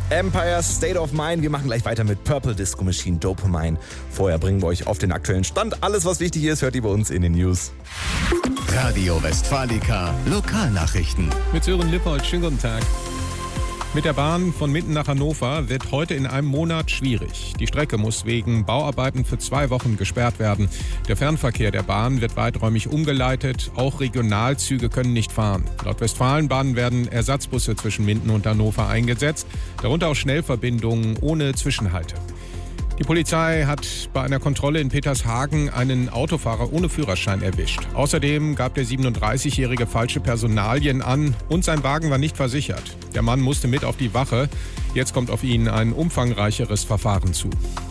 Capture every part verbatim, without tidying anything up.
Empire State of Mind. Wir machen gleich weiter mit Purple Disco Machine Dopamine. Vorher bringen wir euch auf den aktuellen Stand. Alles, was wichtig ist, hört ihr bei uns in den News. Radio Westfalica Lokalnachrichten. Mit Sören Lippold, schönen guten Tag. Mit der Bahn von Minden nach Hannover wird heute in einem Monat schwierig. Die Strecke muss wegen Bauarbeiten für zwei Wochen gesperrt werden. Der Fernverkehr der Bahn wird weiträumig umgeleitet. Auch Regionalzüge können nicht fahren. Laut Westfalenbahn werden Ersatzbusse zwischen Minden und Hannover eingesetzt, darunter auch Schnellverbindungen ohne Zwischenhalte. Die Polizei hat bei einer Kontrolle in Petershagen einen Autofahrer ohne Führerschein erwischt. Außerdem gab der siebenunddreißigjährige falsche Personalien an und sein Wagen war nicht versichert. Der Mann musste mit auf die Wache. Jetzt kommt auf ihn ein umfangreicheres Verfahren zu.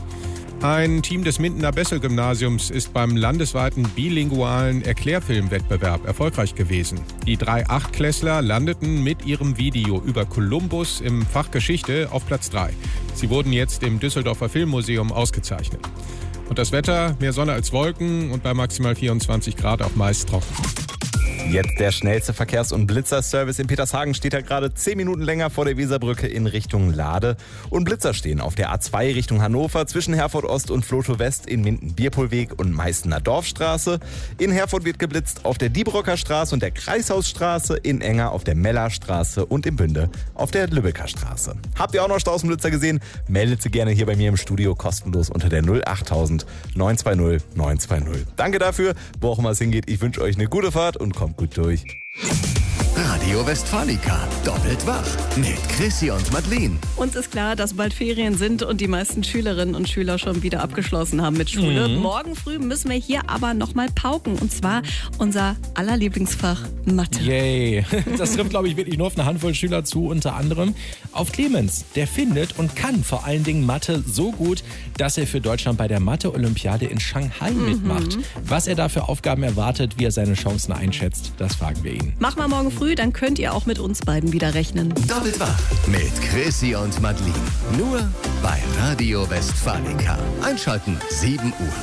Ein Team des Mindener Bessel-Gymnasiums ist beim landesweiten bilingualen Erklärfilmwettbewerb erfolgreich gewesen. Die drei Achtklässler landeten mit ihrem Video über Kolumbus im Fach Geschichte auf Platz drei. Sie wurden jetzt im Düsseldorfer Filmmuseum ausgezeichnet. Und das Wetter, mehr Sonne als Wolken und bei maximal vierundzwanzig Grad auch meist trocken. Jetzt der schnellste Verkehrs- und Blitzerservice in Petershagen steht ja gerade zehn Minuten länger vor der Weserbrücke in Richtung Lade. Und Blitzer stehen auf der A zwei Richtung Hannover zwischen Herford Ost und Flotow West in Minden-Bierpohlweg und Meißener Dorfstraße. In Herford wird geblitzt auf der Diebrocker Straße und der Kreishausstraße, in Enger auf der Mellerstraße und in Bünde auf der Lübecker Straße. Habt ihr auch noch Straßenblitzer gesehen? Meldet sie gerne hier bei mir im Studio kostenlos unter der null achttausend neunhundertzweißig neunhundertzweißig. Danke dafür, wo auch immer es hingeht. Ich wünsche euch eine gute Fahrt und kommt gut durch. Radio Westfalica, doppelt wach mit Chrissy und Madeleine. Uns ist klar, dass bald Ferien sind und die meisten Schülerinnen und Schüler schon wieder abgeschlossen haben mit Schule. Mhm. Morgen früh müssen wir hier aber nochmal pauken. Und zwar unser allerlieblingsfach Mathe. Yay. Das trifft, glaube ich, wirklich nur auf eine Handvoll Schüler zu, unter anderem auf Clemens. Der findet und kann vor allen Dingen Mathe so gut, dass er für Deutschland bei der Mathe-Olympiade in Shanghai mhm. mitmacht. Was er da für Aufgaben erwartet, wie er seine Chancen einschätzt, das fragen wir ihn. Machen wir morgen früh, dann könnt ihr auch mit uns beiden wieder rechnen. Doppelt wach mit Chrissy und Madeleine. Nur bei Radio Westfalica. Einschalten sieben Uhr.